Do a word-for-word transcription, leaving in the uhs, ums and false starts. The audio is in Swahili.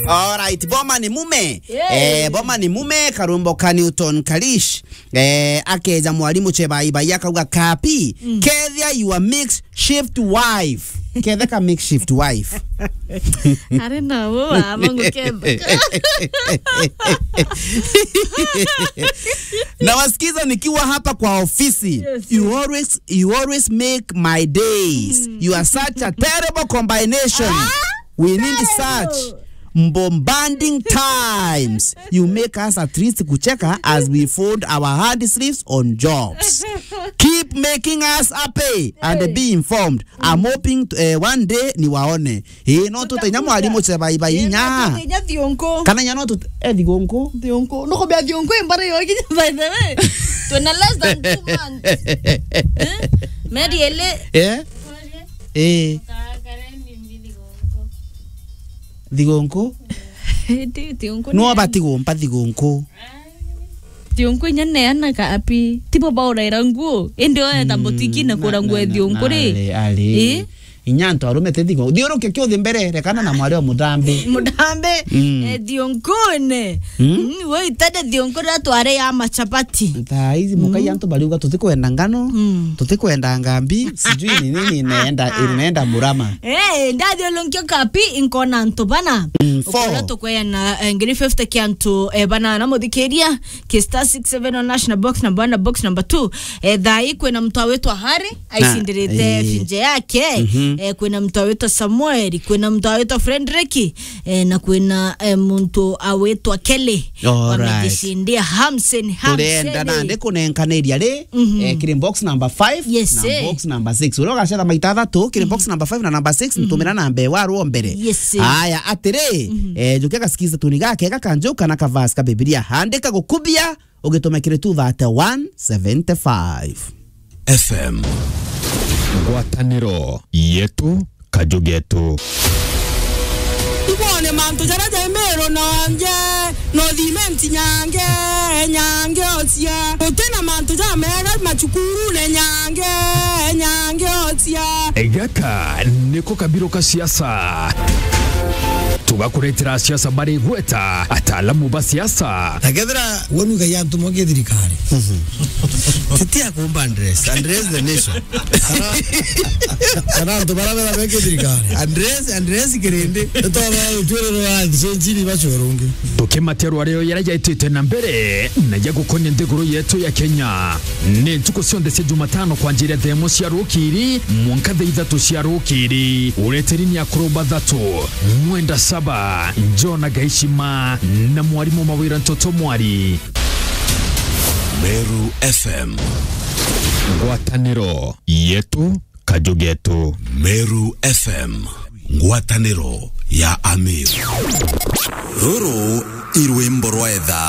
Alright, Boma ni mume. Eh, Boma ni mume karumbo ka Newton Kalish. Eh, akeja mwalimu chebaiba yakauga kapi. Mm. Kethia you a mixed shift wife. Kethia ka mixed shift wife. Arena wo amangu kebe. Na wasikiza nikiwa hapa kwa ofisi. Yes, you always you always make my days. Mm. You are such a terrible combination. Ah? We need such bombarding times. You make us at least kucheka as we fold our hard sleeves on jobs. Keep making us happy and be informed. I'm hoping to, uh, one day ni waone. Eh no to tenya mwalimu cheba iba inya. Tenya dionko. Kana nya no to eh digonko. Dionko. No ko bia dionko embare yo ki by the way. To na less than two months. Eh? Medi ele. Eh? Eh. Digonko? Digonko. No abati gompa digonko. Digonko nyane ana ka api. Tipo baura irangu. Ndio ya tambotiki na kurangu digonko re. Eh? Inyanto arumete digonko. Dioro ke kyo mbere rekana na mwali wa mudambe. Mudambe. Eh digonko ne. Mm, we tade digonko ra tware ya machapati. Ta hizi muka yanto baliuga tutikwenda ngano. Tutikwenda ngambi. Sijui ni nini inaenda inaenda Murama. Eh, ndadio lonkyo kapi inkona ntobana. Okola tokwe na ngiri fifty kyanto e bana na modikeria ke star six seven on national box number one box number two. E dai kwena mtu wetu Hari aisindirete finje yake. E kwena mtu wetu Samuel, kwena mtu wetu Frederick, e na kwena e, mtu wetu Kelly. Wamejishindia hamsini hamsini. Tulenda na ndeko nenkaneria re e kiri box number five yes, na box number six. Uroga shada maitha to kiri box number five na number six ntumira na mbe waru mbere. Yes, haya atire eh jukeka sikiza tuniga kega kanjoka na kavaska Biblia handika gukubia ugitomekire tu thirty one seventy-five F M Ngwataniro yetu kajugetu. Ibone mantu jara jaimero nanje no dimenti nyange nyange otia utena mantu jara mera machukuru ne nyange nyange otia egaka niko kabiro ka siasa tugakuretera siasa bari gweta atalamu ba siasa tagedra wonu ga yantu moge dirikari titia kumba Andres Andres the nation ana to bara bara mege dirikari Andres Andres kirende to ba utwero wa zenjini bachoronge tukimatero areo yarajaitete na mbere na yagukonye ndeguru yetu ya Kenya ni tuko sionde se Jumatano kwa njira demo cia rukiri mwankathe ithatu cia rukiri ureterini akroba thatu mwenda saba Njona Gaishima na mwalimu mawira ntoto mwari. Meru F M Ngwataniro yetu kajugetu. Meru F M Ngwataniro ya Amiru. Ruru irwimbo rwetha.